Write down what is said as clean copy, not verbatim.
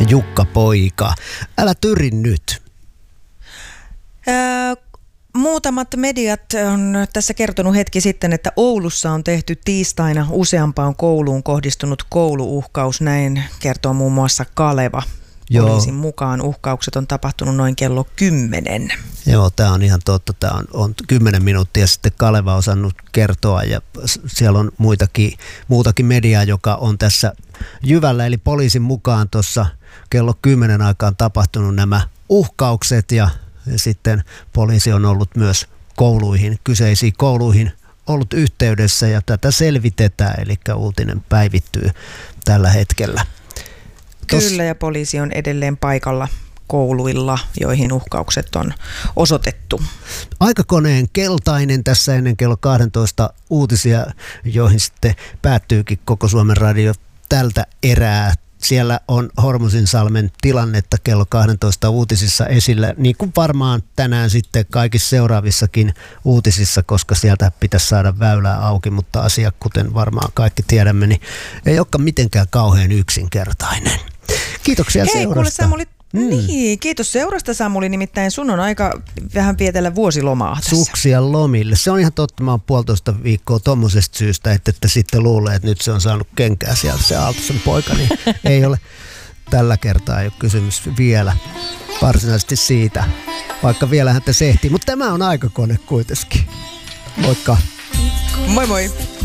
Jukka Poika. Älä tyri nyt. Muutamat mediat on tässä kertonut hetki sitten, että Oulussa on tehty tiistaina useampaan kouluun kohdistunut kouluuhkaus. Näin kertoo muun muassa Kaleva. Poliisin mukaan uhkaukset on tapahtunut noin kello 10. Joo, tämä on ihan totta. Tämä on 10 minuuttia sitten Kaleva osannut kertoa ja siellä on muutakin mediaa, joka on tässä jyvällä. Eli poliisin mukaan tuossa kello 10 aikaan tapahtunut nämä uhkaukset ja sitten poliisi on ollut myös kyseisiin kouluihin ollut yhteydessä ja tätä selvitetään, eli uutinen päivittyy tällä hetkellä. Kyllä, ja poliisi on edelleen paikalla kouluilla, joihin uhkaukset on osoitettu. Aikakoneen keltainen tässä ennen kello 12 uutisia, joihin sitten päättyykin koko Suomen radio tältä erää. Siellä on Hormusinsalmen tilannetta kello 12 uutisissa esillä, niin kuin varmaan tänään sitten kaikissa seuraavissakin uutisissa, koska sieltä pitäisi saada väylää auki, mutta asia, kuten varmaan kaikki tiedämme, niin ei olekaan mitenkään kauhean yksinkertainen. Kiitoksia seurasta. Kuule Samuli, niin, kiitos seurasta Samuli, nimittäin sun on aika vähän vietellä vuosilomaa tässä. Suksia lomille. Se on ihan totta, mä oon 1,5 viikkoa tommosesta syystä, että sitten luulee, että nyt se on saanut kenkää sieltä se Aaltosen poika, niin ei ole tällä kertaa, ei ole kysymys vielä varsinaisesti siitä, vaikka vielä häntä sehtii, mutta tämä on aikakone kuitenkin. Moikka. Moi moi.